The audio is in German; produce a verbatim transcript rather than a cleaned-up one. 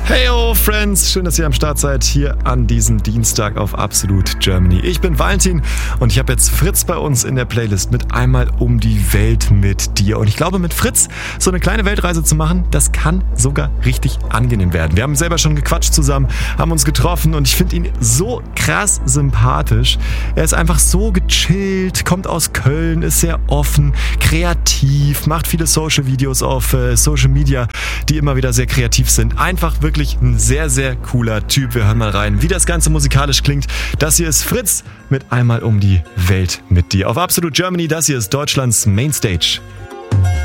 Heyo Friends, schön, dass ihr am Start seid hier an diesem Dienstag auf Absolut Germany. Ich bin Valentin und ich habe jetzt Fritz bei uns in der Playlist mit Einmal um die Welt mit dir. Und ich glaube, mit Fritz so eine kleine Weltreise zu machen, das kann sogar richtig angenehm werden. Wir haben selber schon gequatscht zusammen, haben uns getroffen und ich finde ihn so krass sympathisch. Er ist einfach so gechillt, kommt aus Köln, ist sehr offen, kreativ, macht viele Social-Videos auf äh, Social Media, die immer wieder sehr kreativ sind. Einfach wirklich ein sehr, sehr cooler Typ. Wir hören mal rein, wie das Ganze musikalisch klingt. Das hier ist Fritz mit Einmal um die Welt mit dir. Auf Absolut Germany, das hier ist Deutschlands Mainstage.